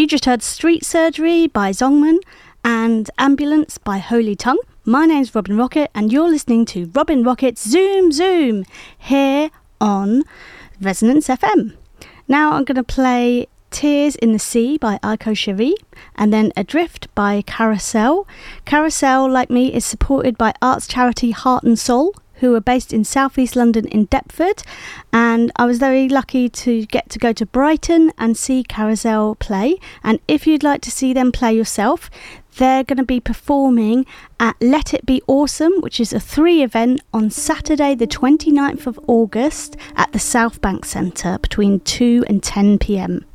You just heard Street Surgery by Zongman and Ambulance by Holy Tongue. My name's Robin Rocket and you're listening to Robin Rocket's Zoom Zoom here on Resonance FM. Now I'm going to play Tears in the Sea by Aiko Cherie and then Adrift by Carousel. Carousel, like me, is supported by arts charity Heart and Soul, who are based in southeast London in Deptford, and I was very lucky to get to go to Brighton and see Carousel play. And if you'd like to see them play yourself, they're going to be performing at Let It Be Awesome, which is a 3 event on Saturday the 29th of August at the South Bank Centre between 2 and 10 p.m.